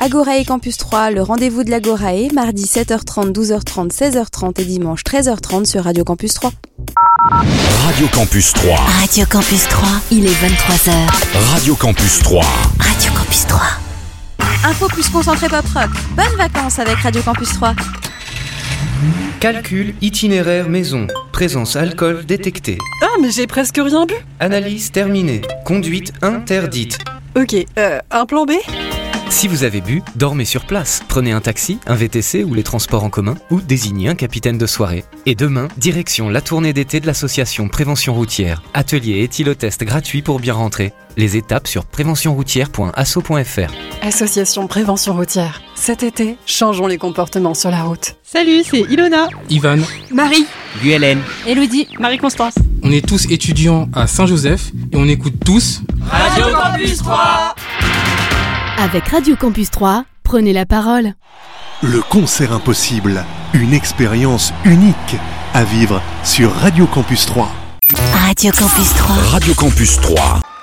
Agorae Campus 3, le rendez-vous de l'Agorae, mardi 7h30, 12h30, 16h30 et dimanche 13h30 sur Radio Campus 3. Radio Campus 3. Radio Campus 3, il est 23h. Radio Campus 3. Radio Campus 3. Info plus concentré pop rock. Bonnes vacances avec Radio Campus 3. Calcul itinéraire maison. Présence alcool détectée. Ah, mais j'ai presque rien bu. Analyse terminée. Conduite interdite. Ok, un plan B ? Si vous avez bu, dormez sur place. Prenez un taxi, un VTC ou les transports en commun, ou désignez un capitaine de soirée. Et demain, direction la tournée d'été de l'association Prévention Routière. Atelier et éthylotest gratuit pour bien rentrer. Les étapes sur préventionroutière.asso.fr. Association Prévention Routière. Cet été, changeons les comportements sur la route. Salut, c'est Ilona, Ivan, Marie, Guélène, Elodie, Marie-Constance. on est tous étudiants à Saint-Joseph et on écoute tous Radio Campus 3. Avec Radio Campus 3, prenez la parole. Le concert impossible, une expérience unique à vivre sur Radio Campus 3. Radio Campus 3. Radio Campus 3.